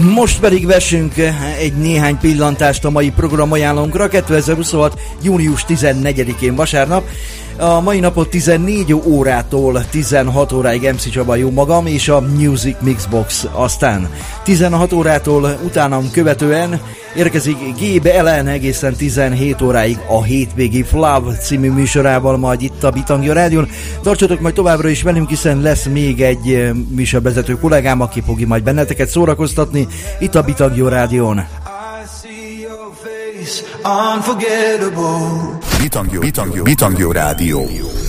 Most pedig vessünk egy néhány pillantást a mai programajánlónkra. 2026. június 14-én vasárnap. A mai napot 14 órától 16 óráig MC Csaba, jó magam és a Music Mixbox. Aztán 16 órától utánam követően érkezik Gabe Ellen egészen 17 óráig a Hétvégi Flav című műsorával, majd itt a Bitangja Rádión. Tartsatok majd továbbra is velünk, hiszen lesz még egy műsorvezető kollégám, aki fogja majd benneteket szórakoztatni itt a Bitangja Rádión. Bitangja Rádió.